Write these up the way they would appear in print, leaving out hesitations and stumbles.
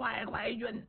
快运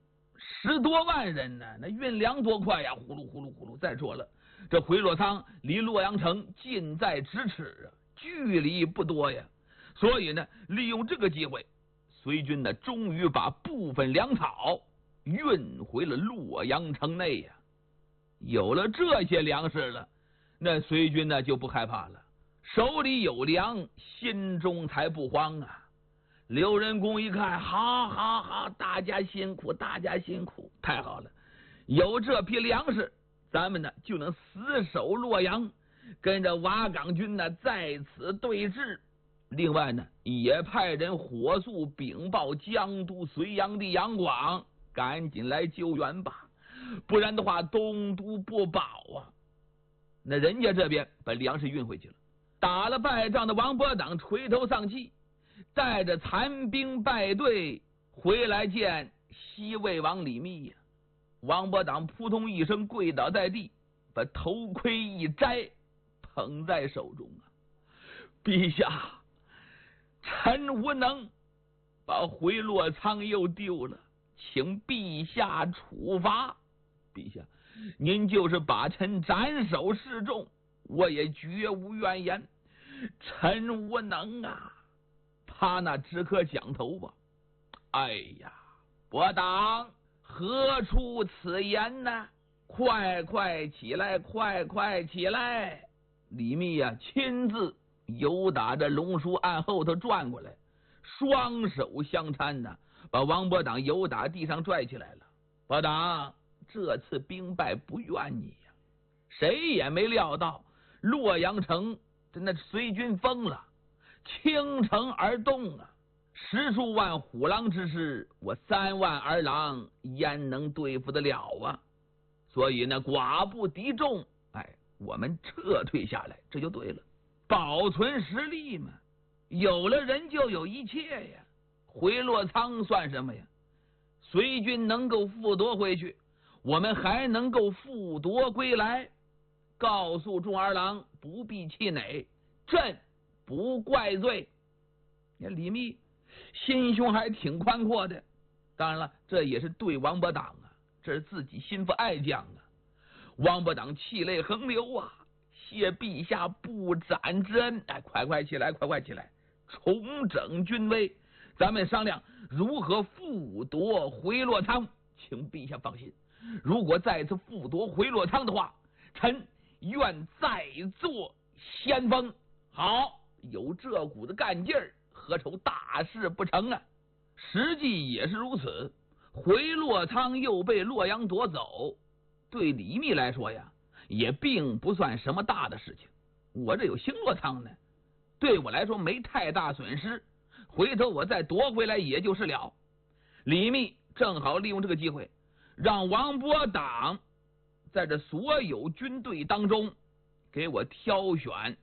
，10多万人呢，那运粮多快呀！呼噜呼噜呼噜。再说了，这回洛仓离洛阳城近在咫尺啊，距离不多呀。所以呢，利用这个机会，隋军呢终于把部分粮草运回了洛阳城内呀。有了这些粮食了，那隋军呢就不害怕了，手里有粮，心中才不慌啊。刘仁恭一看，好，大家辛苦，大家辛苦，太好了，有这批粮食，咱们呢就能死守洛阳，跟着瓦岗军呢在此对峙。另外呢，也派人火速禀报江都隋炀帝杨广，赶紧来救援吧，不然的话东都不保啊。那人家这边把粮食运回去了，打了败仗的王伯党垂头丧气，带着残兵败队回来见西魏王李密呀。王伯党扑通一声跪倒在地，把头盔一摘，捧在手中啊。陛下，臣无能，把回洛仓又丢了，请陛下处罚。陛下，您就是把臣斩首示众，我也绝无怨言。臣无能啊。他那只可讲头吧。哎呀，伯党何出此言呢？快起来，快起来！李密呀，亲自由打着龙书案后头转过来，双手相搀呢，把王伯党由打地上拽起来了。伯党，这次兵败不怨你呀，谁也没料到洛阳城那隋军疯了，倾城而动啊！10数万虎狼之师，我3万儿郎焉能对付得了啊？所以呢，寡不敌众，我们撤退下来，这就对了，保存实力嘛。有了人就有一切呀。回洛仓算什么呀？隋军能够复夺回去，我们还能够复夺归来。告诉众儿郎不必气馁，朕不怪罪。你看李密心胸还挺宽阔的，当然了，这也是对王伯党啊，这是自己心腹爱将啊。王伯党泣泪横流啊，谢陛下不斩之恩。快起来，快起来，重整军威，咱们商量如何复夺回洛仓。请陛下放心，如果再次复夺回洛仓的话，臣愿再做先锋。好，有这股子干劲儿，何愁大事不成啊？实际也是如此，回洛仓又被洛阳夺走，对李密来说呀，也并不算什么大的事情。我这有兴洛仓呢，对我来说没太大损失，回头我再夺回来也就是了。李密正好利用这个机会，让王伯党在这所有军队当中给我挑选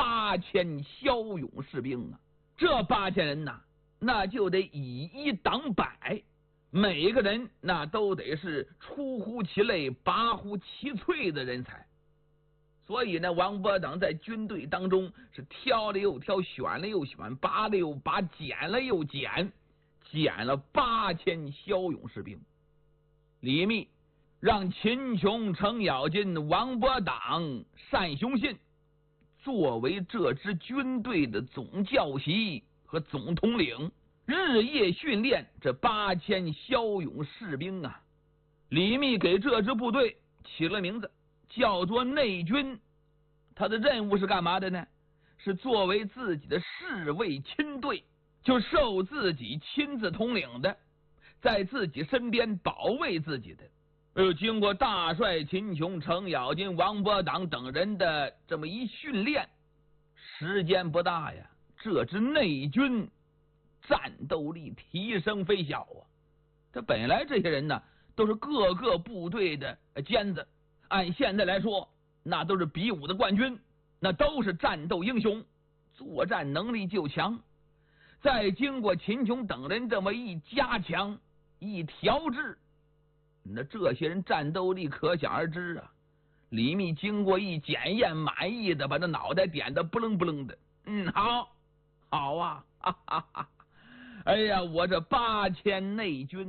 8000骁勇士兵啊！这8000人呐，那就得以一挡百，每个人那都得是出乎其类拔乎其萃的人才。所以呢，王伯党在军队当中是挑了又挑，选了又选，拔了又拔，捡了又捡，捡了8000骁勇士兵。李密让秦琼、程咬金、王伯党、单雄信作为这支军队的总教习和总统领，日夜训练这8000骁勇士兵啊。李密给这支部队起了名字，叫做内军。他的任务是干嘛的呢？是作为自己的侍卫亲队，就受自己亲自统领的，在自己身边保卫自己的。经过大帅秦琼、程咬金、王伯党等人的这么一训练，时间不大呀，这支内军战斗力提升非小啊！这本来这些人呢，都是各个部队的尖子，按现在来说，那都是比武的冠军，那都是战斗英雄，作战能力就强。再经过秦琼等人这么一加强一调制，那这些人战斗力可想而知啊。李密经过一检验，满意的把这脑袋点得不楞不楞的。好啊，哈哈哈！哎呀，我这8000内军